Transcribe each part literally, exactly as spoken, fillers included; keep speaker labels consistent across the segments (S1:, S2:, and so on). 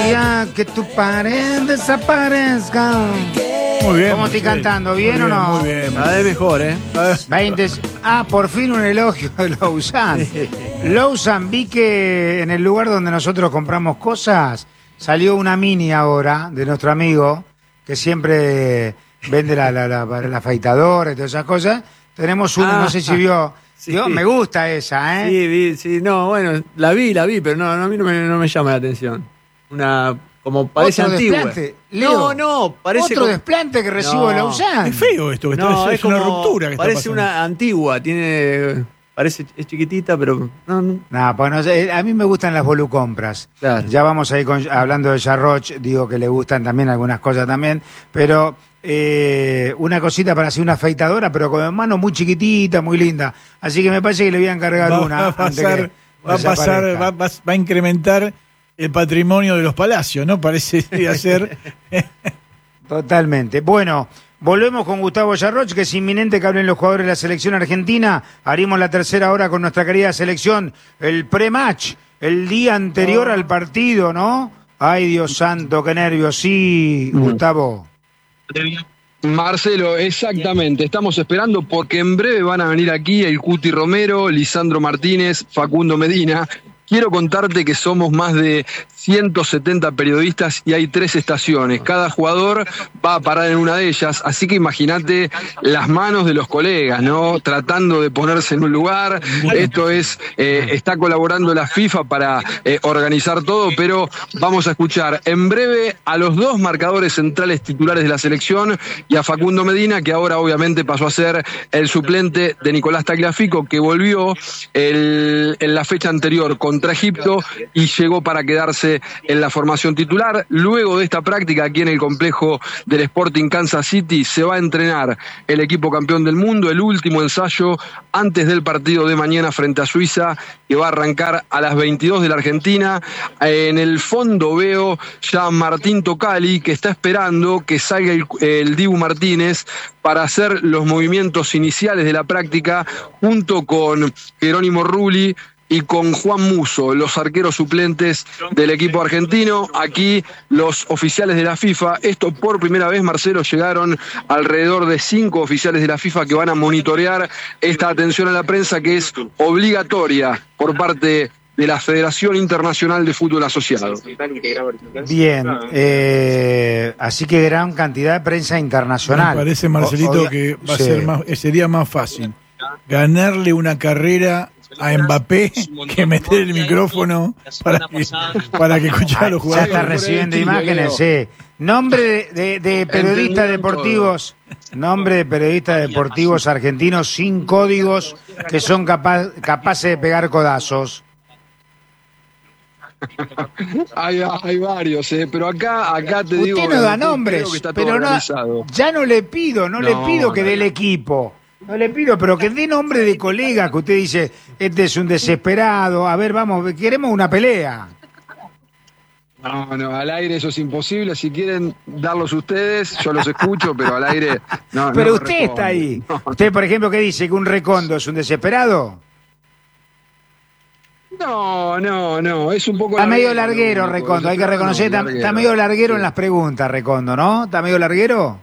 S1: día que tu pared desaparezca.
S2: Muy bien.
S1: ¿Cómo estoy cantando? ¿Bien,
S2: muy
S1: o no?
S2: Muy bien.
S3: Cada vez mejor, ¿eh?
S1: veinte. Ah, por fin un elogio de Lausanne. Lausanne, vi que en el lugar donde nosotros compramos cosas salió una mini ahora de nuestro amigo que siempre vende la, la, la, la afeitadora y todas esas cosas. Tenemos una,
S3: Ah,
S1: no sé si vio.
S3: sí.
S1: Yo, me gusta esa, ¿eh?
S3: Sí, vi, sí, no, bueno, la vi, la vi, pero no, no a mí no me, no me llama la atención. Una, como parece
S1: Otro
S3: antigua.
S1: desplante, Leo.
S3: No, no, parece
S1: Otro
S3: como-
S1: desplante que recibo
S3: No.
S1: de Lausanne.
S2: Es feo esto, que está,
S3: No,
S2: es,
S3: es,
S2: una
S3: como,
S2: ruptura que está
S3: parece
S2: pasando.
S3: una antigua, tiene, parece, es chiquitita, pero no, no.
S1: No, pues no sé, a mí me gustan las volucompras.
S3: Claro.
S1: Ya vamos a ir con- hablando de Jarroch, digo que le gustan también algunas cosas también, pero eh, una cosita para hacer una afeitadora, pero con mano muy chiquitita, muy linda. Así que me parece que le voy a encargar
S2: va,
S1: una.
S2: va a
S1: antes
S2: pasar,
S1: que
S2: va a pasar,
S1: desaparezca.
S2: va, va- va a incrementar el patrimonio de los palacios, ¿no? Parece ser.
S1: Totalmente. Bueno, volvemos con Gustavo Jarroch, que es inminente que hablen los jugadores de la selección argentina. Haremos la tercera hora con nuestra querida selección, el pre-match, el día anterior al partido, ¿no? Ay, Dios santo, qué nervios. Sí, Gustavo.
S4: Marcelo, exactamente, estamos esperando porque en breve van a venir aquí el Cuti Romero, Lisandro Martínez, Facundo Medina. Quiero contarte que somos más de ciento setenta periodistas y hay tres estaciones. Cada jugador va a parar en una de ellas, así que imagínate las manos de los colegas, ¿no? Tratando de ponerse en un lugar. Esto es, eh, está colaborando la FIFA para eh, organizar todo, pero vamos a escuchar en breve a los dos marcadores centrales titulares de la selección y a Facundo Medina, que ahora obviamente pasó a ser el suplente de Nicolás Tagliafico, que volvió el, en la fecha anterior contra Egipto y llegó para quedarse en la formación titular. Luego de esta práctica aquí en el complejo del Sporting Kansas City se va a entrenar el equipo campeón del mundo, el último ensayo antes del partido de mañana frente a Suiza, que va a arrancar a las veintidós de la Argentina. En el fondo veo ya a Martín Tocali, que está esperando que salga el, el Dibu Martínez para hacer los movimientos iniciales de la práctica junto con Jerónimo Rulli y con Juan Musso, los arqueros suplentes del equipo argentino. Aquí los oficiales de la FIFA, esto por primera vez, Marcelo, llegaron alrededor de cinco oficiales de la FIFA que van a monitorear esta atención a la prensa que es obligatoria por parte de la Federación Internacional de Fútbol Asociado.
S1: Bien, eh, así que gran cantidad de prensa internacional.
S2: Me parece, Marcelito,
S1: O- o-
S2: que va a
S1: sí.
S2: ser más, sería más fácil ganarle una carrera a Mbappé que meter el micrófono para que, para que escuchara a los
S1: Ya
S2: jugadores.
S1: está recibiendo imágenes, sí. Nombre de, de- de periodistas
S4: Entendieron
S1: deportivos, nombre de periodistas deportivos argentinos sin códigos que son capaz, capaces de pegar codazos.
S4: Hay, hay varios, eh, pero acá, acá te digo.
S1: Usted no da
S4: creo
S1: nombres,
S4: que está todo
S1: pero no,
S4: organizado.
S1: ya no le pido, no, le
S4: No,
S1: pido que
S4: no,
S1: dé el
S4: no.
S1: equipo. No le pido, pero que dé nombre de colegas que usted dice, este es un desesperado, a ver, vamos, queremos una pelea.
S4: No, no, al aire eso es imposible. Si quieren darlos ustedes, yo los escucho, pero al aire no.
S1: Pero
S4: no
S1: usted
S4: respondo.
S1: está ahí. Usted, por ejemplo, ¿qué dice? ¿Que un Recondo es un desesperado?
S4: No, no, no, es un poco.
S1: Está medio
S4: larguero,
S1: larguero,
S4: lo único.
S1: Recondo, hay que reconocer, está,
S4: No,
S1: está medio larguero en las preguntas, Recondo, ¿no? ¿Está medio larguero?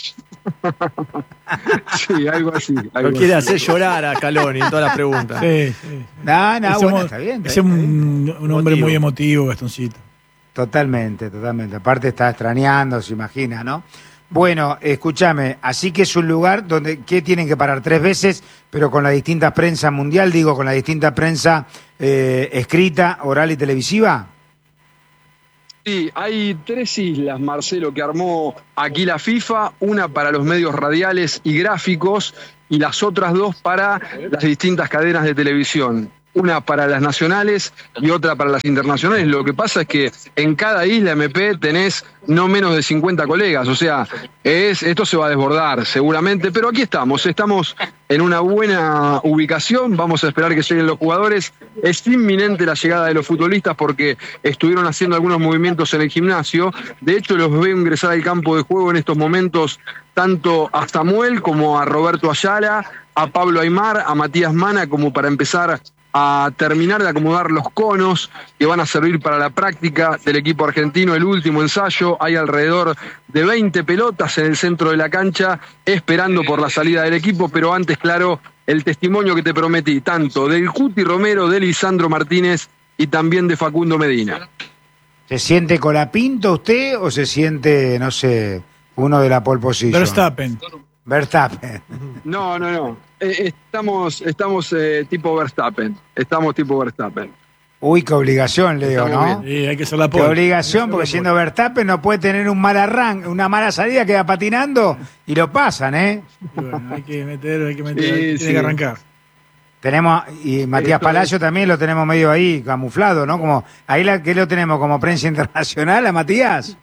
S4: Sí, algo así.
S3: Lo
S4: Algo
S3: quiere
S4: así.
S3: hacer llorar a Caloni en todas las preguntas.
S2: Sí, sí.
S1: No, no,
S2: Somos-
S1: bueno, está bien. Está
S2: es
S1: bien, está bien.
S2: un, un hombre
S3: Emotivo.
S2: muy emotivo, Gastoncito.
S1: Totalmente, totalmente. Aparte está extrañando, se imagina, ¿no? Bueno, escúchame, así que es un lugar donde que tienen que parar tres veces, pero con la distinta prensa mundial, digo, con la distinta prensa eh, escrita, oral y televisiva.
S4: Sí, hay tres islas, Marcelo, que armó aquí la FIFA, una para los medios radiales y gráficos y las otras dos para las distintas cadenas de televisión. Una para las nacionales y otra para las internacionales. Lo que pasa es que en cada isla M P tenés no menos de cincuenta colegas, o sea, es, esto se va a desbordar seguramente, pero aquí estamos, estamos en una buena ubicación, vamos a esperar que lleguen los jugadores. Es inminente la llegada de los futbolistas porque estuvieron haciendo algunos movimientos en el gimnasio. De hecho, los veo ingresar al campo de juego en estos momentos tanto a Samuel como a Roberto Ayala, a Pablo Aimar, a Matías Mana, como para empezar a terminar de acomodar los conos que van a servir para la práctica del equipo argentino. El último ensayo, hay alrededor de veinte pelotas en el centro de la cancha esperando por la salida del equipo, pero antes, claro, el testimonio que te prometí, tanto del Cuti Romero, de Lisandro Martínez y también de Facundo Medina.
S1: ¿Se siente Colapinto usted o se siente, no sé, uno de la pole position?
S2: Verstappen.
S1: Verstappen.
S4: No, no, no. Eh, estamos estamos eh, tipo Verstappen. Estamos tipo Verstappen.
S1: Uy, qué obligación, Leo, ¿no?
S2: Sí, hay que hacer la
S1: Qué
S2: pole.
S1: obligación, porque siendo Verstappen no puede tener un mal arranque, una mala salida, queda patinando y lo pasan, ¿eh?
S2: Bueno, hay que meter, hay que meter,
S4: Sí,
S2: hay- tiene
S4: sí.
S2: que arrancar.
S1: Tenemos, y Matías
S4: Esto
S1: Palacio también lo tenemos medio ahí, camuflado, ¿no? Como, ahí la, ¿qué lo tenemos? ¿Como prensa internacional a Matías?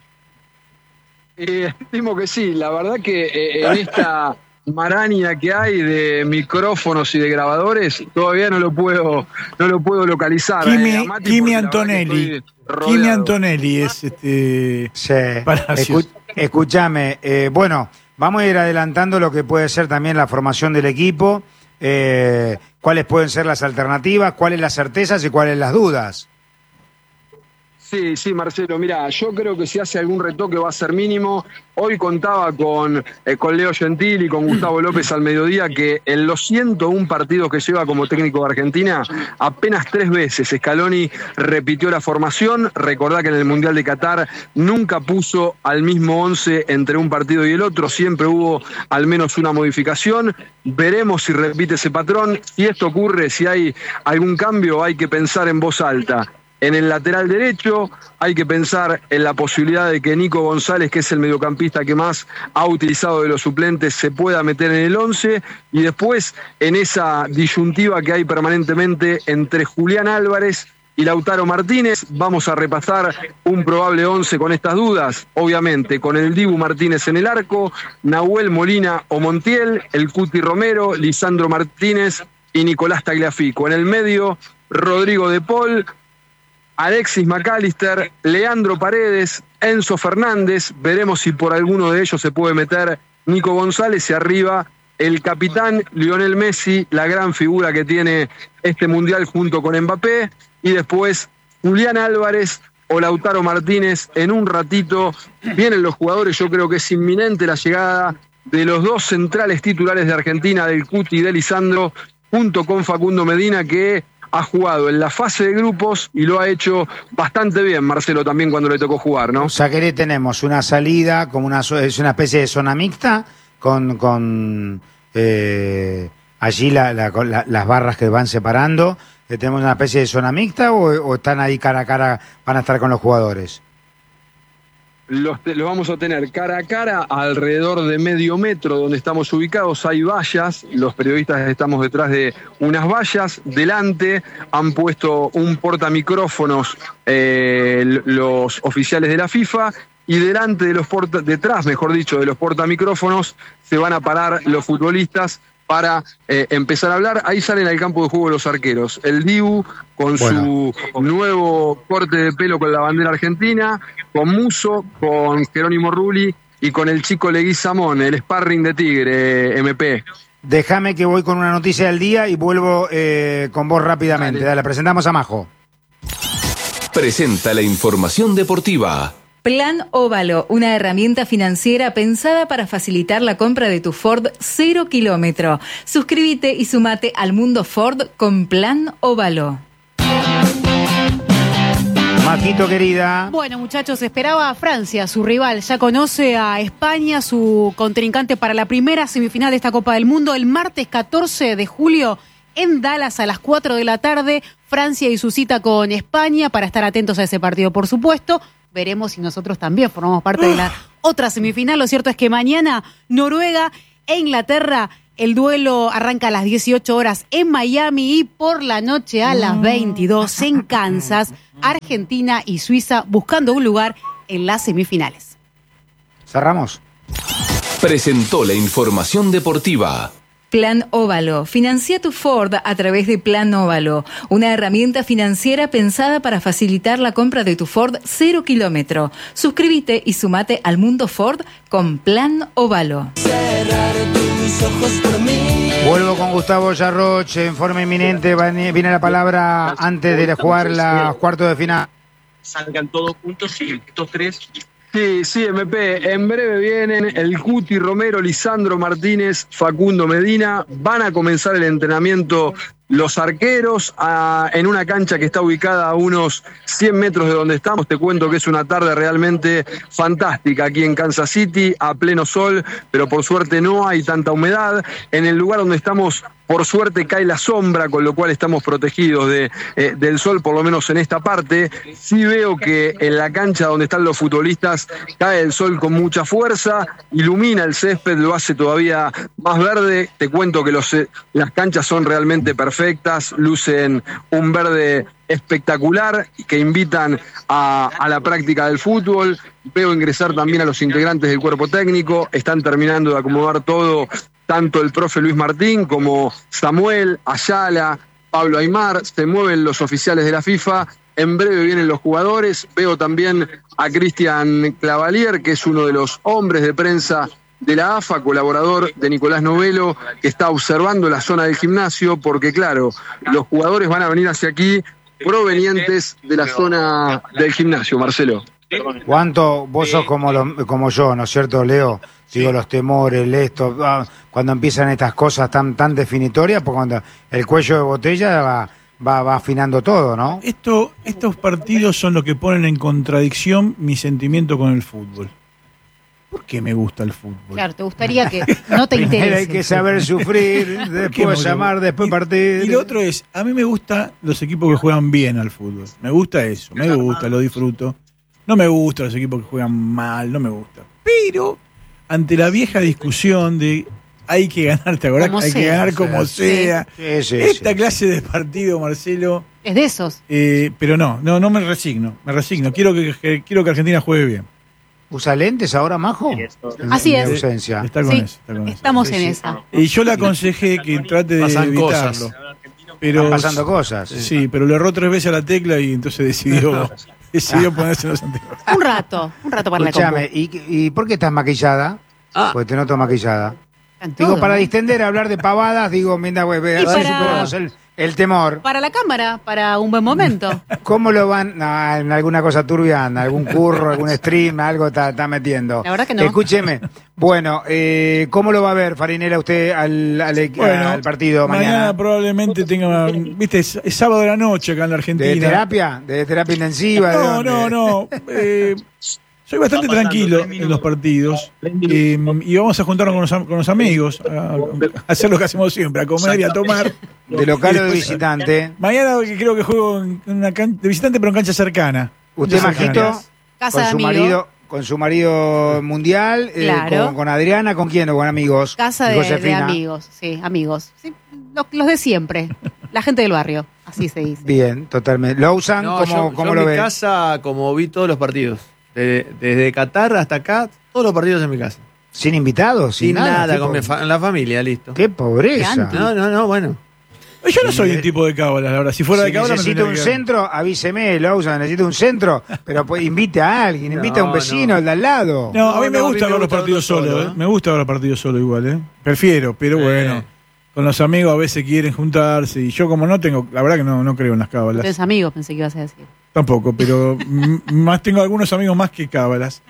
S4: Eh, estimo que sí. La verdad que eh, en esta maraña que hay de micrófonos y de grabadores, todavía no lo puedo, no lo puedo localizar.
S2: Kimi,
S4: eh, a Mati,
S2: Kimi
S4: porque la verdad que
S2: Antonelli.
S4: estoy rodeado.
S2: Kimi Antonelli es este.
S1: Sí.
S2: Palacios.
S1: Escu- escúchame, eh, bueno, vamos a ir adelantando lo que puede ser también la formación del equipo, eh, cuáles pueden ser las alternativas, cuáles las certezas y cuáles las dudas.
S4: Sí, sí, Marcelo, mira, yo creo que si hace algún retoque va a ser mínimo. Hoy contaba con, eh, con Leo Gentili y con Gustavo López al mediodía que en los ciento uno partidos que lleva como técnico de Argentina, apenas tres veces Scaloni repitió la formación. Recordá que en el Mundial de Qatar nunca puso al mismo once entre un partido y el otro, siempre hubo al menos una modificación. Veremos si repite ese patrón. Si esto ocurre, si hay algún cambio, hay que pensar en voz alta. En el lateral derecho hay que pensar en la posibilidad de que Nico González, que es el mediocampista que más ha utilizado de los suplentes, se pueda meter en el once, y después en esa disyuntiva que hay permanentemente entre Julián Álvarez y Lautaro Martínez. Vamos a repasar un probable once con estas dudas, obviamente con el Dibu Martínez en el arco, Nahuel Molina o Montiel, el Cuti Romero, Lisandro Martínez y Nicolás Tagliafico. En el medio, Rodrigo de Paul, Alexis McAllister, Leandro Paredes, Enzo Fernández. Veremos si por alguno de ellos se puede meter Nico González, y arriba el capitán Lionel Messi, la gran figura que tiene este mundial junto con Mbappé, y después Julián Álvarez o Lautaro Martínez. En un ratito vienen los jugadores. Yo creo que es inminente la llegada de los dos centrales titulares de Argentina, del Cuti y de Lisandro, junto con Facundo Medina, que ha jugado en la fase de grupos y lo ha hecho bastante bien, Marcelo, también cuando le tocó jugar, ¿no?
S1: O sea que tenemos una salida, como una, es una especie de zona mixta, con, con eh, allí la, la, la, las barras que van separando. ¿Tenemos una especie de zona mixta o, o están ahí cara a cara, van a estar con los jugadores?
S4: Los, los vamos a tener cara a cara, alrededor de medio metro donde estamos ubicados. Hay vallas, los periodistas estamos detrás de unas vallas. Delante han puesto un portamicrófonos eh, los oficiales de la FIFA, y delante de los porta, detrás, mejor dicho, de los portamicrófonos se van a parar los futbolistas para eh, empezar a hablar. Ahí salen al campo de juego los arqueros. El Dibu con bueno. su nuevo corte de pelo con la bandera argentina, con Muso, con Jerónimo Rulli y con el chico Leguizamón, el sparring de Tigre, M P.
S1: Déjame que voy con una noticia del día y vuelvo eh, con vos rápidamente. Dale, presentamos a Majo.
S5: Presenta la información deportiva.
S6: Plan Óvalo, una herramienta financiera pensada para facilitar la compra de tu Ford cero kilómetro. Suscríbete y sumate al mundo Ford con Plan Óvalo.
S1: Majito, querida.
S7: Bueno, muchachos, esperaba a Francia, su rival. Ya conoce a España, su contrincante para la primera semifinal de esta Copa del Mundo. El martes catorce de julio en Dallas a las cuatro de la tarde. Francia y su cita con España, para estar atentos a ese partido, por supuesto. Veremos si nosotros también formamos parte de la otra semifinal. Lo cierto es que mañana Noruega e Inglaterra, el duelo arranca a las dieciocho horas en Miami, y por la noche a las veintidós en Kansas, Argentina y Suiza buscando un lugar en las semifinales.
S1: Cerramos.
S5: Presentó la información deportiva.
S6: Plan Óvalo. Financia tu Ford a través de Plan Óvalo, una herramienta financiera pensada para facilitar la compra de tu Ford cero kilómetro. Suscríbete y sumate al mundo Ford con Plan Óvalo.
S1: Vuelvo con Gustavo Yarroch, informe inminente, viene la palabra antes de jugar los cuartos de final.
S8: Salgan todos juntos y estos tres...
S4: Sí, sí, M P. En breve vienen el Cuti Romero, Lisandro Martínez, Facundo Medina. Van a comenzar el entrenamiento los arqueros a, en una cancha que está ubicada a unos cien metros de donde estamos. Te cuento que es una tarde realmente fantástica aquí en Kansas City, a pleno sol, pero por suerte no hay tanta humedad. En el lugar donde estamos, por suerte cae la sombra, con lo cual estamos protegidos de, eh, del sol, por lo menos en esta parte. Sí veo que en la cancha donde están los futbolistas cae el sol con mucha fuerza, ilumina el césped, lo hace todavía más verde. Te cuento que los, las canchas son realmente perfectas, lucen un verde espectacular que invitan a, a la práctica del fútbol. Veo ingresar también a los integrantes del cuerpo técnico, están terminando de acomodar todo, tanto el profe Luis Martín como Samuel, Ayala, Pablo Aymar. Se mueven los oficiales de la FIFA, en breve vienen los jugadores. Veo también a Cristian Clavalier, que es uno de los hombres de prensa de la A F A, colaborador de Nicolás Novelo, que está observando la zona del gimnasio, porque claro, los jugadores van a venir hacia aquí provenientes de la zona del gimnasio, Marcelo.
S1: ¿Cuánto vos sos como, lo, como yo, ¿no es cierto, Leo? Digo, los temores, esto, cuando empiezan estas cosas tan, tan definitorias, porque cuando el cuello de botella va, va, va afinando todo, ¿no?
S2: Esto, estos partidos son los que ponen en contradicción mi sentimiento con el fútbol. ¿Por qué me gusta el fútbol?
S7: Claro, te gustaría que no te
S1: Primero
S7: interese.
S1: hay que saber sufrir, después llamar, después partir.
S2: Y lo otro es, a mí me gustan los equipos que juegan bien al fútbol. Me gusta eso, me gusta, lo disfruto. No me gustan los equipos que juegan mal, no me gusta. Pero, ante la vieja discusión de hay que ganar, ¿te acordás?
S7: Como
S2: Hay
S7: sea.
S2: que ganar como
S7: Sí.
S2: sea.
S1: Sí, sí,
S2: Esta
S1: sí.
S2: clase de partido, Marcelo,
S7: Es de esos.
S2: eh, pero no, no, no me resigno, me resigno. Quiero que, que- quiero que Argentina juegue bien.
S1: ¿Usa lentes ahora, Majo?
S7: Así
S1: En
S7: es.
S1: mi ausencia.
S2: Está con
S7: Sí,
S2: eso, está con eso.
S7: estamos
S1: Sí,
S7: en
S1: sí.
S7: esa.
S2: Y yo le aconsejé que trate de
S3: Pasan
S2: evitarlo.
S3: cosas.
S2: Pero,
S1: Están pasando cosas.
S2: Sí, pero le erró tres veces a la tecla y entonces decidió, decidió ponerse los anteojos.
S7: Un rato, un rato para la
S1: Escúchame,
S7: compu.
S1: ¿y, ¿y por qué estás maquillada?
S3: Ah.
S1: Porque te noto maquillada.
S7: En
S1: Digo,
S7: todo,
S1: para
S7: ¿no?
S1: distender, hablar de pavadas, digo, mira, güey,
S7: Y
S1: así
S7: para-
S1: superamos el, el temor.
S7: Para la cámara, para un buen momento.
S1: ¿Cómo lo van? No, en alguna cosa turbia, en algún curro, algún stream, algo está, está metiendo.
S7: La verdad que no.
S1: Escúcheme. Bueno, eh, ¿cómo lo va a ver, Farinela, usted al, al,
S2: Bueno,
S1: al partido mañana?
S2: probablemente tenga, viste, es, es sábado de la noche acá en la Argentina.
S1: ¿De terapia? ¿De terapia intensiva? ¿De
S2: No,
S1: dónde?
S2: no, no. Eh, soy bastante tranquilo en los partidos eh, y vamos a juntarnos con los, am- con los amigos a, a hacer lo que hacemos siempre, a comer y a tomar.
S1: ¿De local o de
S2: Después-
S1: visitante?
S2: Mañana creo que juego en una cancha de visitante, pero en cancha cercana.
S1: ¿Usted,
S2: Cancha
S1: Majito,
S2: cercana.
S7: Casa
S1: con
S7: de
S1: su
S7: amigo.
S1: marido, con su marido mundial, eh,
S7: Claro.
S1: con, con Adriana, ¿con quién o con amigos?
S7: Casa
S1: ¿Y
S7: de, de
S1: Josefina?
S7: amigos, sí, amigos. Sí, los, los de siempre. La gente del barrio, así se dice.
S1: Bien, totalmente. ¿Lo usan?
S3: No,
S1: ¿Cómo,
S3: yo,
S1: cómo
S3: yo
S1: lo
S3: en mi
S1: ve?
S3: casa, como vi todos los partidos. De- desde Qatar hasta acá, todos los partidos en mi casa.
S1: ¿Sin invitados?
S3: Sin,
S1: ¿Sin,
S3: nada,
S1: ¿Qué
S3: con
S1: po-
S3: mi fa- la familia, listo.
S1: ¡Qué pobreza!
S7: Qué anti.
S3: No, no, no, bueno.
S2: Yo no soy un tipo de cábala, la verdad. Si fuera
S1: Si
S2: de cábala, me
S1: necesita un
S2: tendría que-
S1: centro, avíseme, lo usan. Necesita un centro, pero pues, invite a alguien, invite a un
S3: No,
S1: vecino,
S3: no.
S1: el de al lado.
S2: No, a mí
S3: No,
S2: me
S3: no, a mí
S2: gusta
S3: me
S2: ver los
S3: gusta
S2: partidos
S3: verlo
S2: solo,
S3: solo,
S2: ¿eh?
S3: ¿eh?
S2: Me gusta ver los partidos solo igual, ¿eh? Prefiero, pero
S3: Sí.
S2: bueno. Con los amigos a veces quieren juntarse y yo como no tengo, la verdad que no, no creo en las cábalas.
S7: Tienes amigos, pensé que ibas a decir.
S2: Tampoco, pero m- más tengo algunos amigos más que cábalas.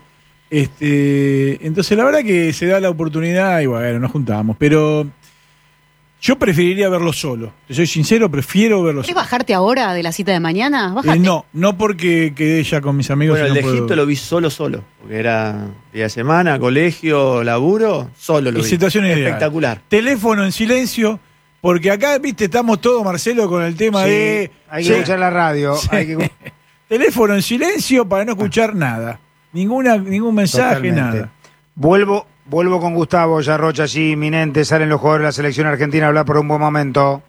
S2: Este, entonces la verdad que se da la oportunidad y bueno, nos juntamos, pero yo preferiría verlo solo. Te soy sincero, prefiero verlo
S7: ¿Querés
S2: solo.
S7: bajarte ahora de la cita de mañana? Bájate.
S2: Eh, no, no porque quedé ya con mis amigos.
S3: Bueno,
S2: y
S3: el
S2: no
S3: de
S2: puedo.
S3: Egipto lo vi solo, solo. Porque era día de semana, colegio, laburo, solo lo
S2: Y
S3: vi.
S2: situación ideal.
S3: Espectacular.
S2: Teléfono en silencio, porque acá, viste, estamos todos, Marcelo, con el tema
S1: Sí,
S2: de...
S1: hay que
S2: Sí.
S1: escuchar la radio.
S2: Sí.
S1: Hay que...
S2: Teléfono en silencio para no escuchar nada. Ninguna, ningún mensaje,
S1: Totalmente.
S2: nada.
S1: Vuelvo, vuelvo con Gustavo Yarrocha, allí inminente. Salen los jugadores de la selección argentina a hablar por un buen momento.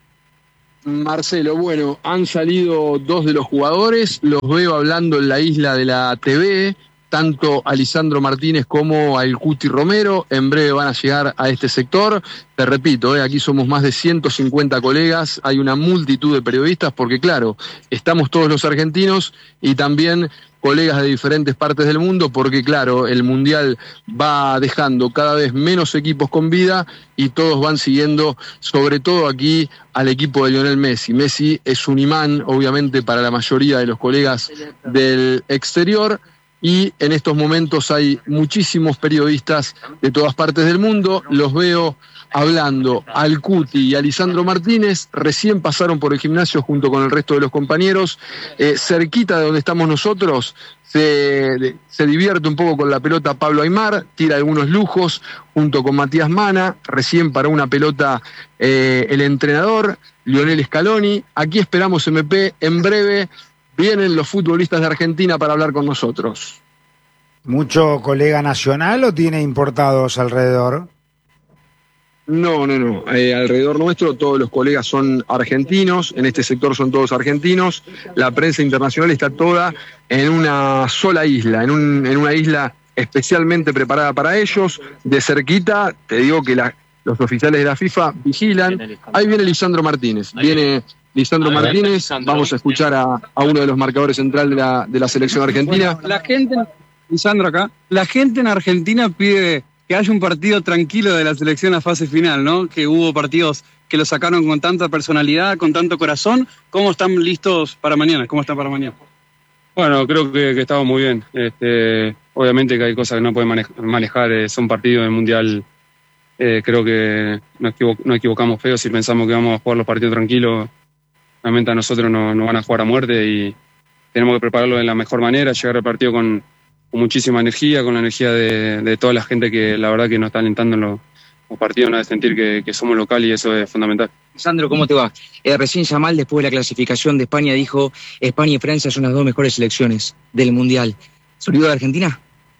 S4: Marcelo, bueno, han salido dos de los jugadores, los veo hablando en la isla de la T V, tanto a Lisandro Martínez como al Cuti Romero. En breve van a llegar a este sector. Te repito, eh, aquí somos más de ciento cincuenta colegas, hay una multitud de periodistas, porque claro, estamos todos los argentinos y también colegas de diferentes partes del mundo, porque claro, el Mundial va dejando cada vez menos equipos con vida y todos van siguiendo, sobre todo aquí, al equipo de Lionel Messi. Messi es un imán, obviamente, para la mayoría de los colegas del exterior, y en estos momentos hay muchísimos periodistas de todas partes del mundo. Los veo hablando al Cuti y a Lisandro Martínez. Recién pasaron por el gimnasio junto con el resto de los compañeros. Eh, cerquita de donde estamos nosotros se, se divierte un poco con la pelota Pablo Aimar, tira algunos lujos junto con Matías Mana. Recién paró una pelota eh, el entrenador Lionel Scaloni. Aquí esperamos M P. En breve vienen los futbolistas de Argentina para hablar con nosotros.
S1: ¿Mucho colega nacional o tiene importados alrededor?
S4: No, no, no. Eh, alrededor nuestro todos los colegas son argentinos, en este sector son todos argentinos. La prensa internacional está toda en una sola isla, en, un, en una isla especialmente preparada para ellos. De cerquita, te digo que la, los oficiales de la FIFA vigilan. Ahí viene Lisandro Martínez, viene Lisandro Martínez. Vamos a escuchar a, a uno de los marcadores centrales de la, de la selección argentina.
S9: Bueno, la gente, Lisandro acá, la gente en Argentina pide que haya un partido tranquilo de la selección a fase final, ¿no? Que hubo partidos que lo sacaron con tanta personalidad, con tanto corazón. ¿Cómo están listos para mañana? ¿Cómo están para mañana?
S10: Bueno, creo que, que estamos muy bien. Este, obviamente que hay cosas que no pueden manejar, manejar eh, son partidos del Mundial. Eh, creo que no, equivo no equivocamos feo si pensamos que vamos a jugar los partidos tranquilos. Realmente a nosotros nos no van a jugar a muerte y tenemos que prepararlo de la mejor manera, llegar al partido con con muchísima energía, con la energía de, de toda la gente que la verdad que nos está alentando en los, los partidos, ¿no? De sentir que, que somos local y eso es fundamental.
S11: Sandro, ¿cómo te va? Eh, recién Yamal, después de la clasificación de España, dijo España y Francia son las dos mejores selecciones del Mundial. ¿Se olvidó de Argentina?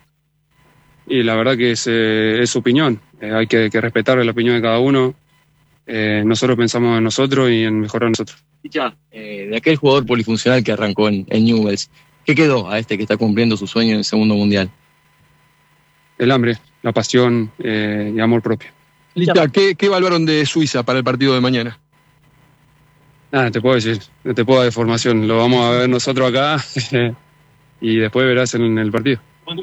S10: Y la verdad que es, eh, es su opinión, eh, hay que, que respetar la opinión de cada uno. Eh, nosotros pensamos en nosotros y en mejorar nosotros.
S12: Ya, eh, de aquel jugador polifuncional que arrancó en, en Newell's, ¿qué quedó a este que está cumpliendo su sueño en el segundo mundial?
S10: El hambre, la pasión eh, y amor propio.
S4: Lita, ¿qué, ¿qué evaluaron de Suiza para el partido de mañana?
S10: Nada, te puedo decir, te puedo dar información. Lo vamos a ver nosotros acá y después verás en el partido.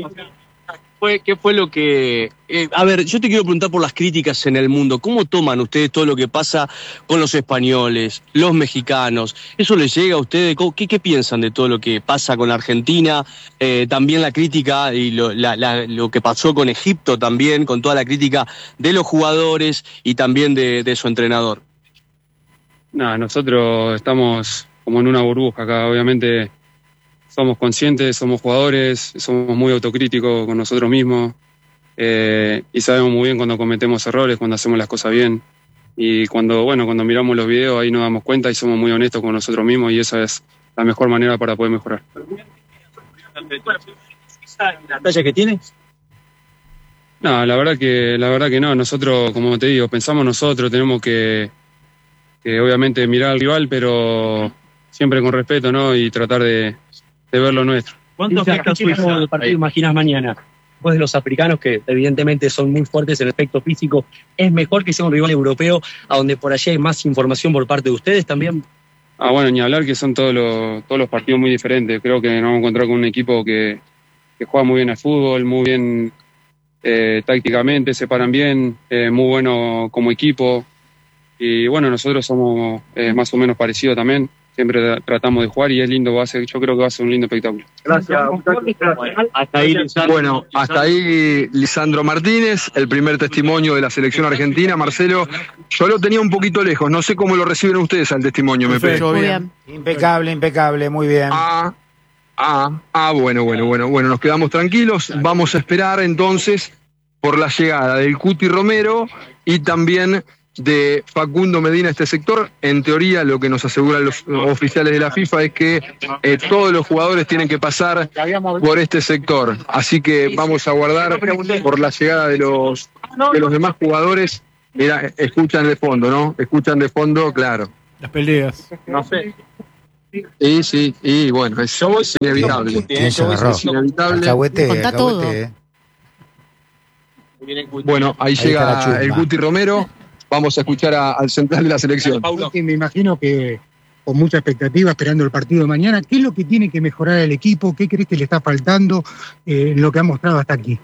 S13: Fue, ¿Qué fue lo que...? Eh, a ver, yo te quiero preguntar por las críticas en el mundo. ¿Cómo toman ustedes todo lo que pasa con los españoles, los mexicanos? ¿Eso les llega a ustedes? ¿Qué, qué piensan de todo lo que pasa con Argentina? Eh, también la crítica y lo, la, la, lo que pasó con Egipto también, con toda la crítica de los jugadores y también de, de su entrenador.
S10: Nada, nosotros estamos como en una burbuja acá, obviamente... Somos conscientes, somos jugadores, somos muy autocríticos con nosotros mismos eh, y sabemos muy bien cuando cometemos errores, cuando hacemos las cosas bien y cuando, bueno, cuando miramos los videos ahí nos damos cuenta y somos muy honestos con nosotros mismos y esa es la mejor manera para poder mejorar.
S13: ¿La talla que tiene?
S10: No, la verdad que, la verdad que no. Nosotros, como te digo, pensamos nosotros, tenemos que, que obviamente mirar al rival, pero siempre con respeto, ¿no? Y tratar de de ver lo nuestro.
S13: ¿Cuánto afecta su hijo del partido imaginas mañana? Después de los africanos, que evidentemente son muy fuertes en el aspecto físico, ¿es mejor que sea un rival europeo a donde por allá hay más información por parte de ustedes también?
S10: Ah, bueno, ni hablar que son todos los, todos los partidos muy diferentes. Creo que nos vamos a encontrar con un equipo que, que juega muy bien al fútbol, muy bien eh, tácticamente, se paran bien, eh, muy bueno como equipo. Y bueno, nosotros somos eh, más o menos parecidos también. Siempre tratamos de jugar y es lindo, va a ser, yo creo que va a ser un lindo espectáculo.
S4: Gracias. Hasta ahí, Lisandro. Bueno, hasta ahí Lisandro Martínez, el primer testimonio de la selección argentina. Marcelo, yo lo tenía un poquito lejos, no sé cómo lo reciben ustedes al testimonio. Me
S1: Perfecto, muy bien. Impecable, impecable, muy bien.
S4: Ah, ah, ah, bueno, bueno, bueno, bueno, nos quedamos tranquilos. Vamos a esperar entonces por la llegada del Cuti Romero y también de Facundo Medina a este sector. En teoría, lo que nos aseguran los oficiales de la FIFA es que eh, todos los jugadores tienen que pasar por este sector. Así que vamos a aguardar por la llegada de los, de los demás jugadores. Mira, escuchan de fondo, ¿no? Escuchan de fondo, claro.
S2: Las peleas.
S13: No sé.
S4: Sí, sí, y bueno, es, es inevitable.
S1: ¿Quién se agarró?
S4: Es inevitable.
S1: Alcahuete,
S7: Contá todo.
S1: alcahuete, eh.
S4: Bueno, ahí,
S1: Ahí está la
S4: llega
S1: chusma.
S4: el Guti Romero. Vamos a escuchar a- al central de la selección.
S14: Guti, me imagino que con mucha expectativa esperando el partido de mañana. ¿Qué es lo que tiene que mejorar el equipo? ¿Qué crees que le está faltando eh, en lo que ha mostrado hasta aquí?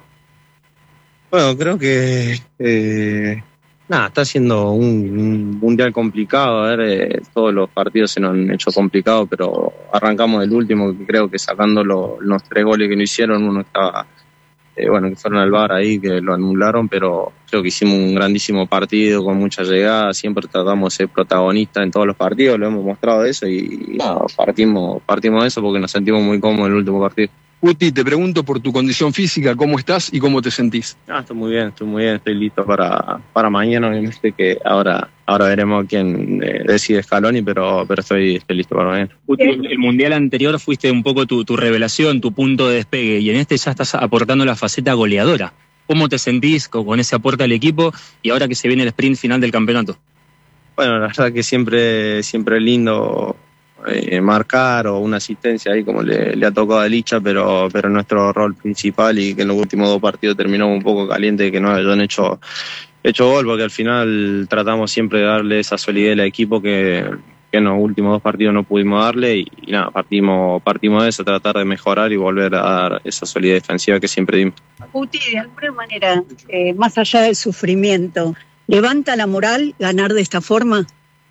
S15: Bueno, creo que eh, nada, está siendo un, un mundial complicado. A ver, eh, todos los partidos se nos han hecho complicados, pero arrancamos el último, que creo que sacando lo- los tres goles que no hicieron, uno estaba, eh, bueno, que fueron al V A R ahí, que lo anularon, pero creo que hicimos un grandísimo partido con mucha llegada. Siempre tratamos de ser protagonistas en todos los partidos, lo hemos mostrado eso y nada, partimos, partimos de eso porque nos sentimos muy cómodos en el último partido.
S4: Guti, te pregunto por tu condición física, ¿cómo estás y cómo te sentís?
S15: Ah, estoy muy bien, estoy muy bien, estoy listo para, para mañana, obviamente que ahora, ahora veremos quién eh, decide Scaloni, pero, pero estoy, estoy listo para mañana.
S16: Guti, el el mundial anterior fuiste un poco tu, tu revelación, tu punto de despegue, y en este ya estás aportando la faceta goleadora. ¿Cómo te sentís con, con ese aporte al equipo y ahora que se viene el sprint final del campeonato?
S15: Bueno, la verdad que siempre, siempre es lindo eh, marcar o una asistencia ahí como le, le ha tocado a Licha, pero, pero nuestro rol principal y que en los últimos dos partidos terminamos un poco caliente que no hayan hecho, hecho gol, porque al final tratamos siempre de darle esa solidez al equipo que, que en los últimos dos partidos no pudimos darle y, y nada, partimos, partimos de eso, tratar de mejorar y volver a dar esa solidez defensiva que siempre dimos.
S17: Guti, de alguna manera, eh, más allá del sufrimiento, ¿levanta la moral ganar de esta forma?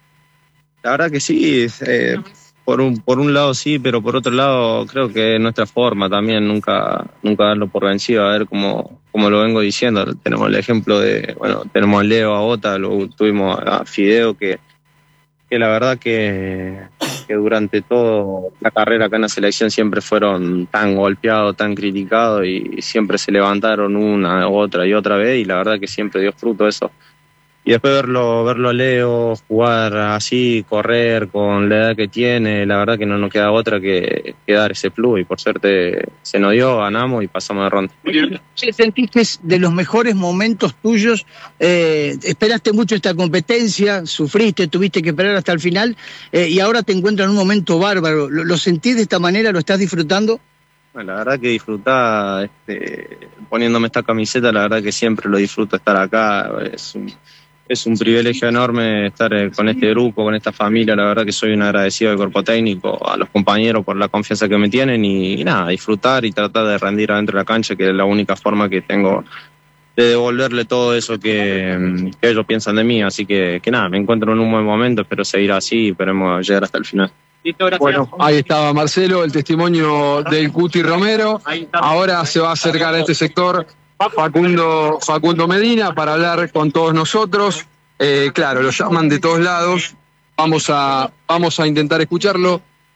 S15: La verdad que sí, eh, por un por un lado sí, pero por otro lado creo que es nuestra forma también, nunca nunca darlo por vencido. A ver, como, como lo vengo diciendo, tenemos el ejemplo de, bueno, tenemos a Leo, a Ota, lo tuvimos a Fideo, que, que la verdad que, que durante toda la carrera acá en la selección siempre fueron tan golpeados, tan criticados y siempre se levantaron una, otra y otra vez y la verdad que siempre dio fruto eso. Y después verlo, verlo a Leo jugar así, correr con la edad que tiene, la verdad que no nos queda otra que, que dar ese plus y por suerte se nos dio, ganamos y pasamos de ronda.
S18: ¿Te sentiste de los mejores momentos tuyos? Eh, esperaste mucho esta competencia, sufriste, tuviste que esperar hasta el final eh, y ahora te encuentras en un momento bárbaro. ¿Lo, lo sentís de esta manera? ¿Lo estás disfrutando?
S15: Bueno, la verdad que disfrutar, este, poniéndome esta camiseta, la verdad que siempre lo disfruto estar acá. Es un, es un privilegio enorme estar eh, con este grupo, con esta familia. La verdad que soy un agradecido del cuerpo técnico, a los compañeros por la confianza que me tienen y, y nada, disfrutar y tratar de rendir adentro de la cancha, que es la única forma que tengo de devolverle todo eso que, que ellos piensan de mí. Así que, que nada, me encuentro en un buen momento, espero seguir así y esperemos llegar hasta el final.
S4: Bueno, ahí estaba Marcelo, el testimonio del Guti Romero. Ahora se va a acercar a este sector Facundo, Facundo Medina para hablar con todos nosotros. Eh, claro, lo llaman de todos lados. Vamos a, vamos a intentar escucharlo.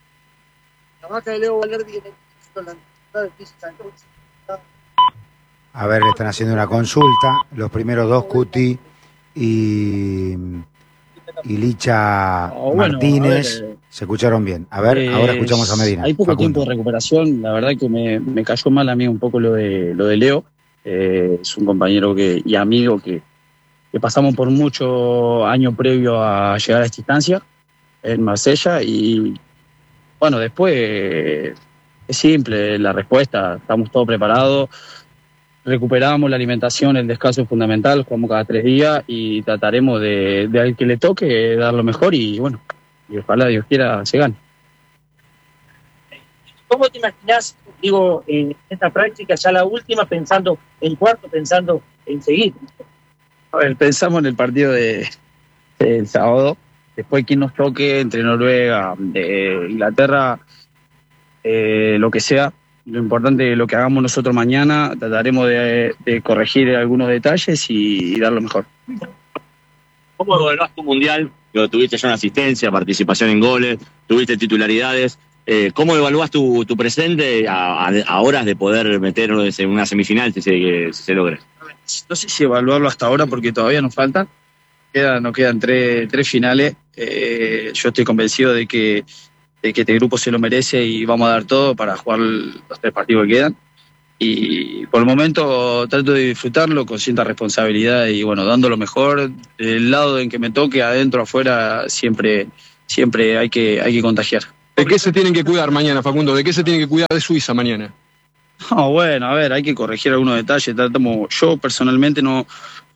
S1: A ver, le están haciendo una consulta. Los primeros dos, Cuti y, y Licha
S19: Oh, bueno,
S1: Martínez,
S19: a ver, eh,
S1: se escucharon bien. A ver,
S19: Eh,
S1: ahora escuchamos a Medina.
S19: Hay poco
S1: Facundo.
S19: tiempo de recuperación, la verdad que me, me cayó mal a mí un poco lo de lo de Leo. Eh, es un compañero que, y amigo que, que pasamos por mucho año previo a llegar a esta instancia en Marsella y bueno, después eh, es simple la respuesta, estamos todos preparados, recuperamos la alimentación, el descanso es fundamental, jugamos cada tres días y trataremos de, de al que le toque dar lo mejor y bueno, y ojalá Dios quiera se gane.
S20: ¿Cómo te imaginas, digo, en esta práctica, ya la última, pensando en cuarto, pensando en seguir?
S19: A ver, pensamos en el partido de, del sábado, después quien nos toque entre Noruega, de Inglaterra, eh, lo que sea. Lo importante es lo que hagamos nosotros mañana, trataremos de, de corregir algunos detalles y, y dar lo mejor.
S16: ¿Cómo evaluás tu mundial? Lo tuviste ya una asistencia, participación en goles, tuviste titularidades. Eh, ¿Cómo evaluás tu, tu presente a, a, a horas de poder meternos en una semifinal si se, si se logra?
S19: No sé si evaluarlo hasta ahora porque todavía nos faltan. Queda, nos quedan tres, tres finales. Eh, yo estoy convencido de que, de que este grupo se lo merece y vamos a dar todo para jugar los tres partidos que quedan. Y por el momento trato de disfrutarlo con cierta responsabilidad y bueno, dando lo mejor. Del lado en que me toque, adentro, afuera, siempre, siempre hay que, hay que contagiar.
S4: ¿De qué se tienen que cuidar mañana, Facundo? ¿De qué se tienen que cuidar de Suiza mañana?
S19: No, bueno, a ver, hay que corregir algunos detalles. Tratamos, yo personalmente no,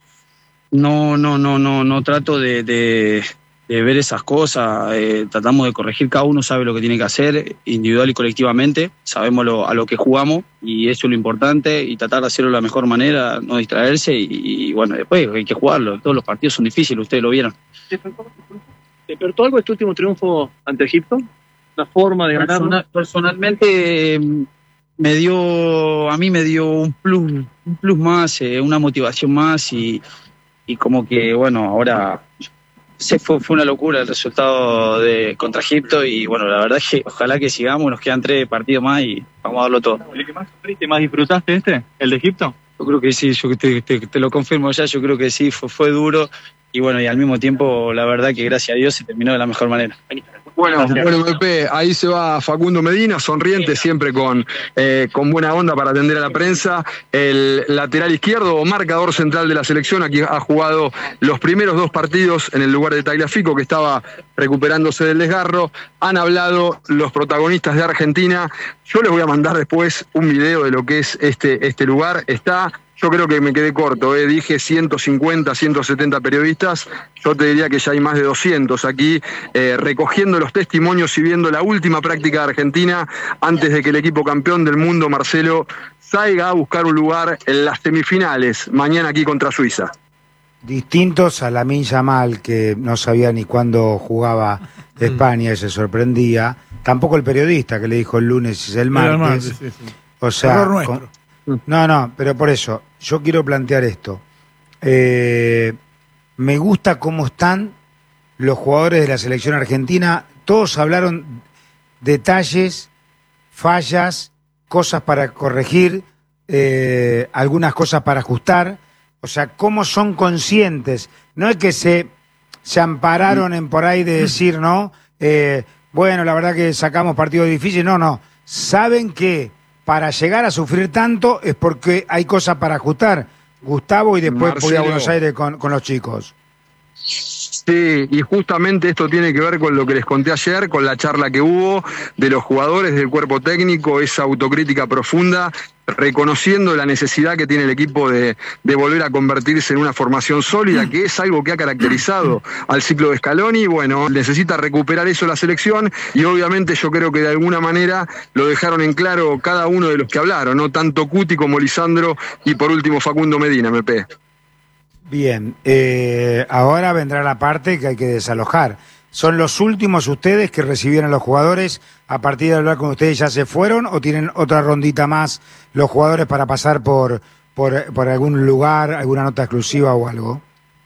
S19: no, no, no, no, no trato de, de, de ver esas cosas. Eh, tratamos de corregir, cada uno sabe lo que tiene que hacer, individual y colectivamente. Sabemos lo, a lo que jugamos y eso es lo importante y tratar de hacerlo de la mejor manera, no distraerse y, y bueno, después hay que jugarlo. Todos los partidos son difíciles, ustedes lo vieron.
S20: ¿Te despertó algo este último triunfo ante Egipto? ¿La forma de ganar?
S19: Personal, personalmente eh, me dio, a mí me dio un plus, un plus más, eh, una motivación más y, y como que bueno, ahora se fue, fue una locura el resultado de contra Egipto y bueno, la verdad es que ojalá que sigamos, nos quedan tres partidos más y vamos a darlo todo.
S20: ¿El que más sufriste, más disfrutaste este, el de Egipto?
S19: Yo creo que sí, yo te, te, te lo confirmo ya, yo creo que sí, fue, fue duro y bueno, y al mismo tiempo la verdad que gracias a Dios se terminó de la mejor manera.
S4: Bueno, bueno, Pepe, ahí se va Facundo Medina, sonriente, siempre con, eh, con buena onda para atender a la prensa. El lateral izquierdo, marcador central de la selección, aquí ha jugado los primeros dos partidos en el lugar de Tagliafico, que estaba recuperándose del desgarro. Han hablado los protagonistas de Argentina. Yo les voy a mandar después un video de lo que es este, este lugar. Está... Yo creo que me quedé corto, eh. dije ciento cincuenta, ciento setenta periodistas, yo te diría que ya hay más de doscientos aquí eh, recogiendo los testimonios y viendo la última práctica de Argentina antes de que el equipo campeón del mundo, Marcelo, salga a buscar un lugar en las semifinales, mañana aquí contra Suiza.
S1: Distintos a Lamine Yamal, que no sabía ni cuándo jugaba España y se sorprendía, tampoco el periodista que le dijo el lunes y el martes. El martes sí, sí. O sea, con... no, no, pero por eso, yo quiero plantear esto. Eh, me gusta cómo están los jugadores de la selección argentina. Todos hablaron detalles, fallas, cosas para corregir, eh, algunas cosas para ajustar. O sea, cómo son conscientes. No es que se, se ampararon en por ahí de decir, ¿no? Eh, bueno, la verdad que sacamos partidos difíciles. No, no. Saben que para llegar a sufrir tanto es porque hay cosas para ajustar. Gustavo, y después voy a Buenos Aires con, con los chicos.
S4: Sí, y justamente esto tiene que ver con lo que les conté ayer, con la charla que hubo de los jugadores, del cuerpo técnico, esa autocrítica profunda, reconociendo la necesidad que tiene el equipo de, de volver a convertirse en una formación sólida, que es algo que ha caracterizado al ciclo de Scaloni. Bueno, necesita recuperar eso la selección y obviamente yo creo que de alguna manera lo dejaron en claro cada uno de los que hablaron, ¿no? Tanto Cuti como Lisandro y por último Facundo Medina, M P.
S1: Bien, eh, ahora vendrá la parte que hay que desalojar. ¿Son los últimos ustedes que recibieron los jugadores? ¿A partir de hablar con ustedes ya se fueron o tienen otra rondita más los jugadores para pasar por, por, por algún lugar, alguna nota exclusiva o algo?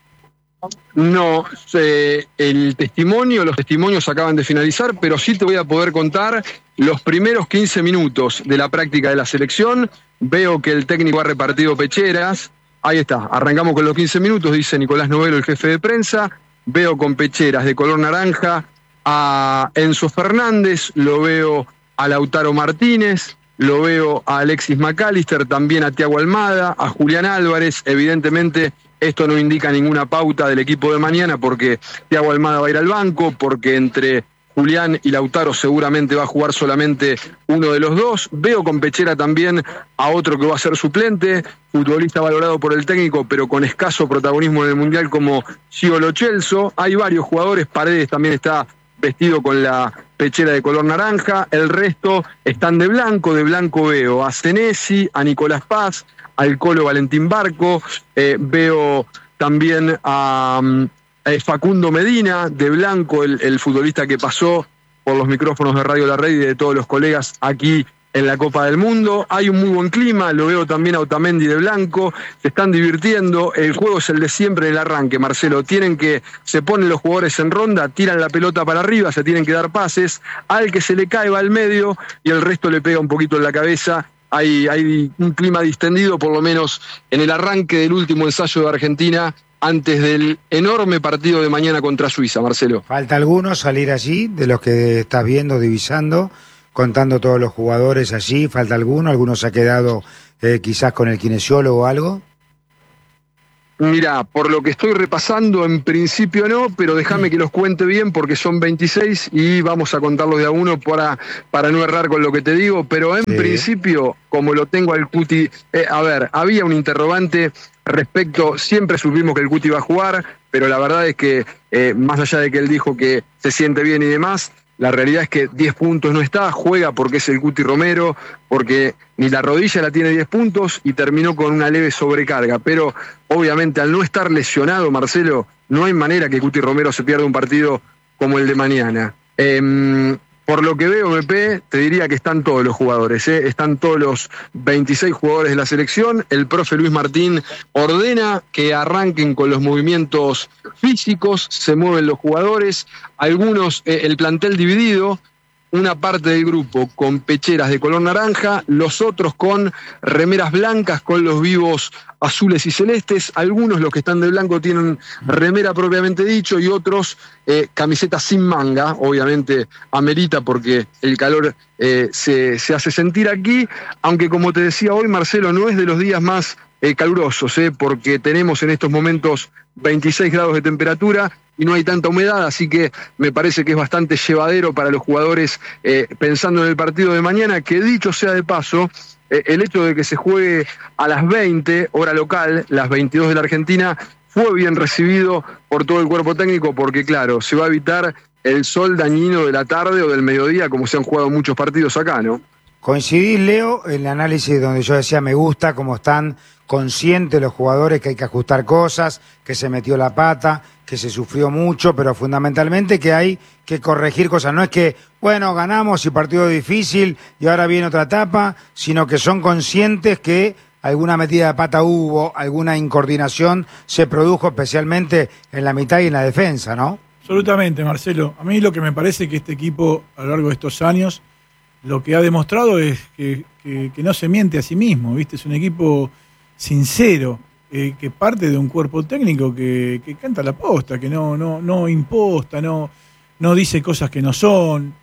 S4: No, eh, el testimonio, los testimonios acaban de finalizar, pero sí te voy a poder contar los primeros quince minutos de la práctica de la selección. Veo que el técnico ha repartido pecheras. Ahí está, arrancamos con los quince minutos, dice Nicolás Novelo, el jefe de prensa. Veo con pecheras de color naranja a Enzo Fernández, lo veo a Lautaro Martínez, lo veo a Alexis McAllister, también a Thiago Almada, a Julián Álvarez. Evidentemente esto no indica ninguna pauta del equipo de mañana porque Thiago Almada va a ir al banco, porque entre Julián y Lautaro seguramente va a jugar solamente uno de los dos. Veo con pechera también a otro que va a ser suplente, futbolista valorado por el técnico, pero con escaso protagonismo en el Mundial, como Gio Lo Celso. Hay varios jugadores, Paredes también está vestido con la pechera de color naranja. El resto están de blanco, de blanco veo a Senesi, a Nicolás Paz, al Colo Valentín Barco, eh, veo también a... Um, Eh, Facundo Medina, de blanco, el, el futbolista que pasó por los micrófonos de Radio La Red y de todos los colegas aquí en la Copa del Mundo. Hay un muy buen clima, lo veo también a Otamendi de blanco, se están divirtiendo. El juego es el de siempre en el arranque, Marcelo. Tienen que, se ponen los jugadores en ronda, tiran la pelota para arriba, se tienen que dar pases, al que se le cae va al medio y el resto le pega un poquito en la cabeza. Hay, hay un clima distendido, por lo menos en el arranque del último ensayo de Argentina, antes del enorme partido de mañana contra Suiza, Marcelo.
S1: ¿Falta alguno salir allí, de los que estás viendo, divisando, contando todos los jugadores allí? ¿Falta alguno? ¿Alguno se ha quedado eh, quizás con el kinesiólogo o algo?
S4: Mirá, por lo que estoy repasando, en principio no, pero déjame que los cuente bien porque son veintiséis y vamos a contarlos de a uno para, para no errar con lo que te digo, pero en sí. principio, como lo tengo al Cuti, eh, a ver, había un interrogante respecto, siempre supimos que el Cuti iba a jugar, pero la verdad es que, eh, más allá de que él dijo que se siente bien y demás, la realidad es que diez puntos no está, juega porque es el Cuti Romero, porque ni la rodilla la tiene diez puntos y terminó con una leve sobrecarga. Pero obviamente al no estar lesionado, Marcelo, no hay manera que Cuti Romero se pierda un partido como el de mañana. Eh, por lo que veo, M P, te diría que están todos los jugadores, ¿eh? Están todos los veintiséis jugadores de la selección. El profe Luis Martín ordena que arranquen con los movimientos físicos, se mueven los jugadores, algunos, eh, el plantel dividido, una parte del grupo con pecheras de color naranja, los otros con remeras blancas con los vivos azules y celestes, algunos los que están de blanco tienen remera propiamente dicho y otros eh, camisetas sin manga, obviamente amerita porque el calor eh, se, se hace sentir aquí, aunque como te decía hoy, Marcelo, no es de los días más eh, calurosos, eh, porque tenemos en estos momentos veintiséis grados de temperatura y no hay tanta humedad, así que me parece que es bastante llevadero para los jugadores eh, pensando en el partido de mañana, que dicho sea de paso, eh, el hecho de que se juegue a las veinte, hora local, las veintidós de la Argentina, fue bien recibido por todo el cuerpo técnico porque, claro, se va a evitar el sol dañino de la tarde o del mediodía, como se han jugado muchos partidos acá, ¿no?
S1: Coincidís, Leo, en el análisis donde yo decía me gusta cómo están conscientes los jugadores que hay que ajustar cosas, que se metió la pata, que se sufrió mucho, pero fundamentalmente que hay que corregir cosas. No es que, bueno, ganamos y partido difícil y ahora viene otra etapa, sino que son conscientes que alguna metida de pata hubo, alguna incoordinación se produjo especialmente en la mitad y en la defensa, ¿no?
S2: Absolutamente, Marcelo. A mí lo que me parece que este equipo, a lo largo de estos años, lo que ha demostrado es que, que, que no se miente a sí mismo, ¿viste? Es un equipo sincero, eh, que parte de un cuerpo técnico que, que canta la posta, que no, no, no imposta, no, no dice cosas que no son,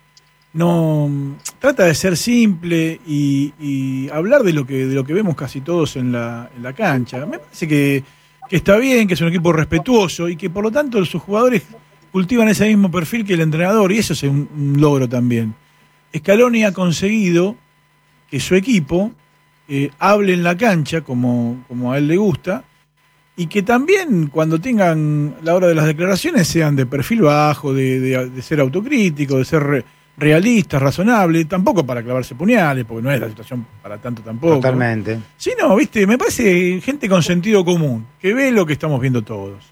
S2: no trata de ser simple y, y hablar de lo que de lo que vemos casi todos en la, en la cancha. Me parece que, que está bien, que es un equipo respetuoso y que por lo tanto sus jugadores cultivan ese mismo perfil que el entrenador, y eso es un, un logro también. Scaloni ha conseguido que su equipo eh, hable en la cancha como, como a él le gusta y que también cuando tengan la hora de las declaraciones sean de perfil bajo, de, de, de ser autocrítico, de ser re, realistas, razonables, tampoco para clavarse puñales, porque no es la situación para tanto tampoco.
S1: Totalmente.
S2: Sí, no, viste, me parece gente con sentido común, que ve lo que estamos viendo todos.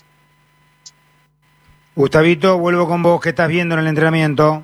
S1: Gustavito, vuelvo con vos, ¿qué estás viendo en el entrenamiento?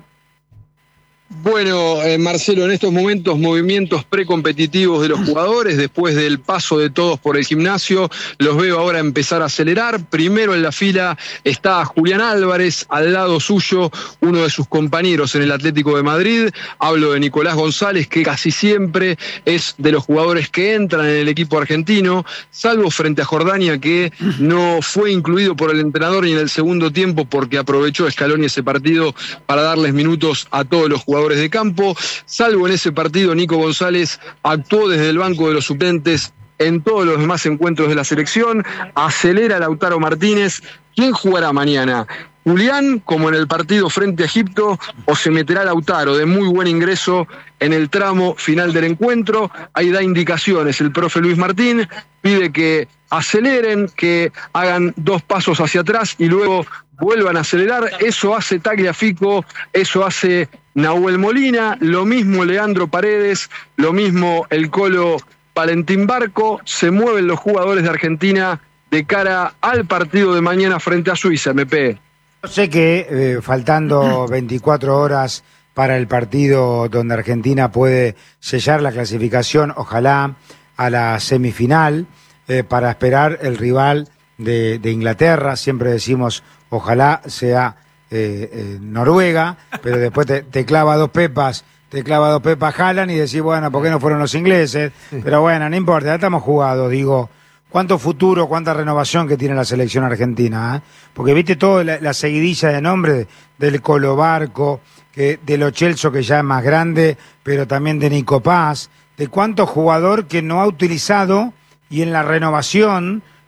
S4: Bueno, eh, Marcelo, en estos momentos movimientos precompetitivos de los jugadores, después del paso de todos por el gimnasio, los veo ahora empezar a acelerar. Primero en la fila está Julián Álvarez, al lado suyo uno de sus compañeros en el Atlético de Madrid, hablo de Nicolás González, que casi siempre es de los jugadores que entran en el equipo argentino, salvo frente a Jordania, que no fue incluido por el entrenador ni en el segundo tiempo porque aprovechó Scaloni ese partido para darles minutos a todos los jugadores de campo, salvo en ese partido Nico González actuó desde el banco de los suplentes en todos los demás encuentros de la selección, acelera Lautaro Martínez. ¿Quién jugará mañana? ¿Julián, como en el partido frente a Egipto, o se meterá Lautaro de muy buen ingreso en el tramo final del encuentro? Ahí da indicaciones el profe Luis Martín, pide que aceleren, que hagan dos pasos hacia atrás y luego vuelvan a acelerar. Eso hace Tagliafico, eso hace Nahuel Molina, lo mismo Leandro Paredes, lo mismo el Colo Valentín Barco. Se mueven los jugadores de Argentina de cara al partido de mañana frente a Suiza, M P.
S1: Yo sé que eh, faltando veinticuatro horas para el partido donde Argentina puede sellar la clasificación, ojalá a la semifinal, eh, para esperar el rival de, de Inglaterra, siempre decimos ojalá sea eh, eh, Noruega, pero después te, te clava dos pepas, te clava dos pepas Haaland y decís, bueno, ¿por qué no fueron los ingleses? Pero bueno, no importa, ya estamos jugados, digo, cuánto futuro, cuánta renovación que tiene la selección argentina, ¿eh? Porque viste toda la, la seguidilla de nombres del Colo Barco, que, de Lo Celso, que ya es más grande, pero también de Nico Paz, de cuánto jugador que no ha utilizado y en la renovación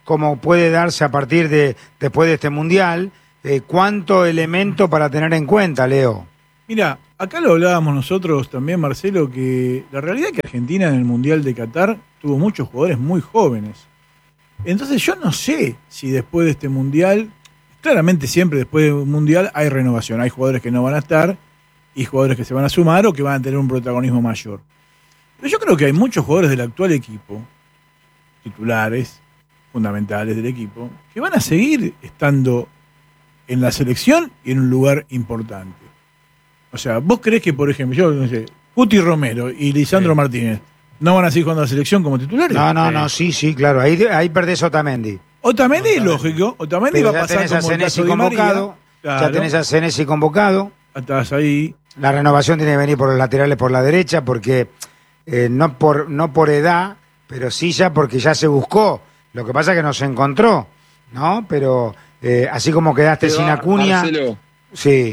S1: como puede darse a partir de después de este Mundial. Eh, ¿Cuánto elemento para tener en cuenta, Leo?
S2: Mira, acá lo hablábamos nosotros también, Marcelo, que la realidad es que Argentina en el Mundial de Qatar tuvo muchos jugadores muy jóvenes. Entonces yo no sé si después de este Mundial, claramente siempre después de un Mundial hay renovación. Hay jugadores que no van a estar y jugadores que se van a sumar o que van a tener un protagonismo mayor. Pero yo creo que hay muchos jugadores del actual equipo, titulares, fundamentales del equipo, que van a seguir estando en la selección y en un lugar importante. O sea, ¿vos creés que, por ejemplo, yo no sé, Cuti Romero y Lisandro sí. Martínez no van a seguir jugando a la selección como titulares?
S1: No, no, no, sí, sí, claro. Ahí, ahí perdés Otamendi.
S2: Otamendi es lógico. Otamendi va a pasar como
S1: el caso de convocado. Claro. Ya tenés a Senesi convocado.
S2: Estás ahí.
S1: La renovación tiene que venir por los laterales por la derecha, porque eh, no por no por edad, pero sí ya porque ya se buscó. Lo que pasa es que no se encontró, ¿no? Pero eh, así como quedaste
S4: Te
S1: sin
S4: va,
S1: Acuña.
S4: Marcelo.
S1: Sí.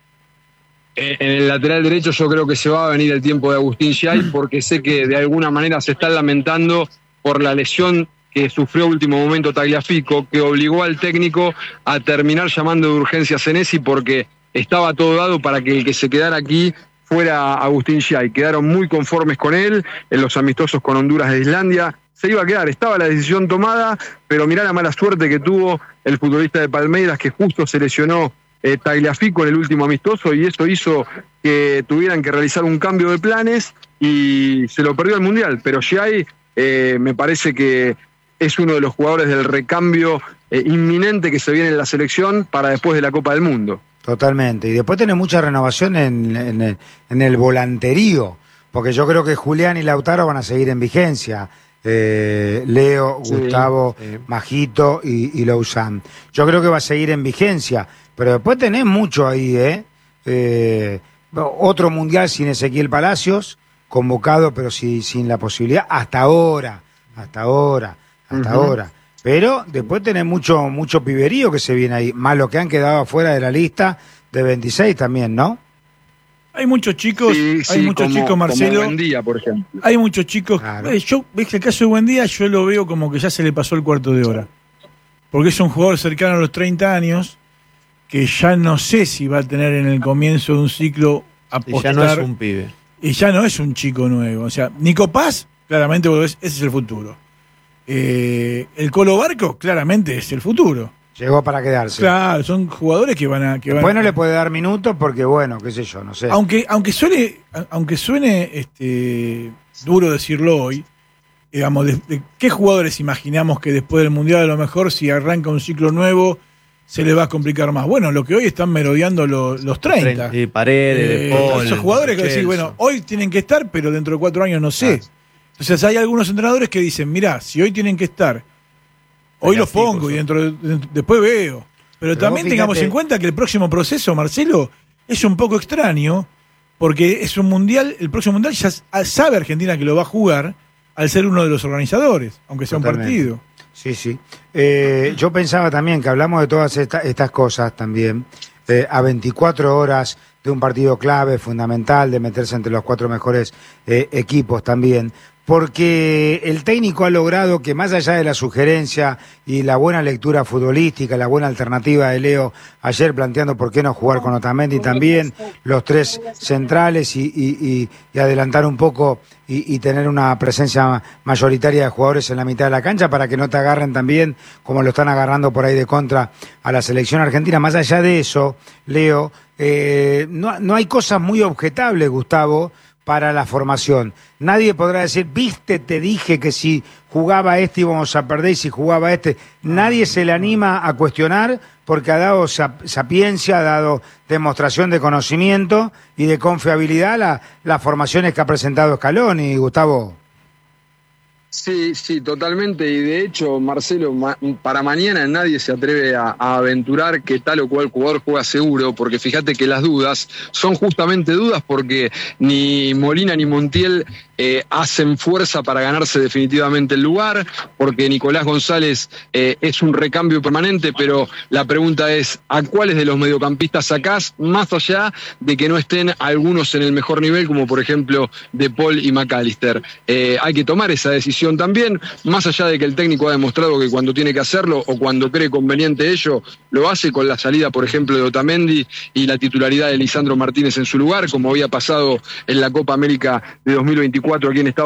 S4: En el lateral derecho yo creo que se va a venir el tiempo de Agustín Yay, porque sé que de alguna manera se están lamentando por la lesión que sufrió a último momento Tagliafico, que obligó al técnico a terminar llamando de urgencia a Senesi porque estaba todo dado para que el que se quedara aquí fuera Agustín Yay. Quedaron muy conformes con él en los amistosos con Honduras e Islandia. Se iba a quedar, estaba la decisión tomada, pero mirá la mala suerte que tuvo el futbolista de Palmeiras, que justo se lesionó Eh, Tagliafico en el último amistoso, y eso hizo que tuvieran que realizar un cambio de planes y se lo perdió el Mundial. Pero Yay eh, me parece que es uno de los jugadores del recambio eh, inminente que se viene en la selección para después de la Copa del Mundo.
S1: Totalmente. Y después tiene mucha renovación en, en, el, en el volanterío, porque yo creo que Julián y Lautaro van a seguir en vigencia. Eh, Leo, sí, Gustavo, sí. Majito y, y Louzán. Yo creo que va a seguir en vigencia, pero después tenés mucho ahí, ¿eh? eh otro Mundial sin Ezequiel Palacios, convocado pero sí, sin la posibilidad, hasta ahora, hasta ahora, hasta uh-huh. ahora. Pero después tenés mucho, mucho piberío que se viene ahí, más los que han quedado afuera de la lista de veintiséis también, ¿no?
S2: Hay muchos chicos,
S4: sí,
S2: hay
S4: sí,
S2: muchos
S4: como,
S2: chicos, Marcelo.
S4: Como Buendía, por ejemplo.
S2: Hay muchos chicos. Claro. Eh, yo, ves que el caso de Buendía yo lo veo como que ya se le pasó el cuarto de hora. Porque es un jugador cercano a los treinta años que ya no sé si va a tener en el comienzo de un ciclo apostar.
S3: Y ya no es un pibe.
S2: Y ya no es un chico nuevo. O sea, Nico Paz, claramente vos ves, ese es el futuro. Eh, el Colo Barco, claramente es el futuro.
S1: Llegó para quedarse.
S2: Claro, son jugadores que van a... Que
S1: Después
S2: van a...
S1: no le puede dar minutos porque, bueno, qué sé yo, no sé.
S2: Aunque, aunque suene, aunque suene este, duro decirlo hoy, digamos, de, de ¿qué jugadores imaginamos que después del Mundial a lo mejor si arranca un ciclo nuevo se le va a complicar más? Bueno, lo que hoy están merodeando los, los treinta.
S3: Sí, Paredes,
S2: eh,
S3: Paul,
S2: esos jugadores que decís, bueno, hoy tienen que estar, pero dentro de cuatro años no sé. Ah. Entonces hay algunos entrenadores que dicen, mirá, si hoy tienen que estar, hoy los pongo y dentro de, después veo. Pero, Pero también tengamos en cuenta que el próximo proceso, Marcelo, es un poco extraño, porque es un mundial, el próximo mundial ya sabe Argentina que lo va a jugar al ser uno de los organizadores, aunque sea Totalmente. un partido.
S1: Sí, sí. Eh, yo pensaba también que hablamos de todas esta, estas cosas también, eh, a veinticuatro horas de un partido clave, fundamental, de meterse entre los cuatro mejores eh, equipos también. Porque el técnico ha logrado que más allá de la sugerencia y la buena lectura futbolística, la buena alternativa de Leo ayer planteando por qué no jugar con Otamendi también, los tres centrales y, y, y, y adelantar un poco y, y tener una presencia mayoritaria de jugadores en la mitad de la cancha para que no te agarren también como lo están agarrando por ahí de contra a la selección argentina. Más allá de eso, Leo, eh, no, no hay cosas muy objetables, Gustavo, para la formación. Nadie podrá decir, viste, te dije que si jugaba este íbamos a perder y si jugaba este. Nadie se le anima a cuestionar porque ha dado sapiencia, ha dado demostración de conocimiento y de confiabilidad la, las formaciones que ha presentado Scaloni, Gustavo.
S4: Sí, sí, totalmente. Y de hecho, Marcelo, ma- para mañana nadie se atreve a, a aventurar que tal o cual jugador juega seguro, porque fíjate que las dudas son justamente dudas porque ni Molina ni Montiel eh, hacen fuerza para ganarse definitivamente el lugar, porque Nicolás González eh, es un recambio permanente, pero la pregunta es, ¿a cuáles de los mediocampistas sacás? Más allá de que no estén algunos en el mejor nivel, como por ejemplo De Paul y McAllister. Eh, hay que tomar esa decisión selección también, más allá de que el técnico ha demostrado que cuando tiene que hacerlo o cuando cree conveniente ello, lo hace con la salida, por ejemplo, de Otamendi y la titularidad de Lisandro Martínez en su lugar, como había pasado en la Copa América de dos mil veinticuatro aquí en Estados Unidos.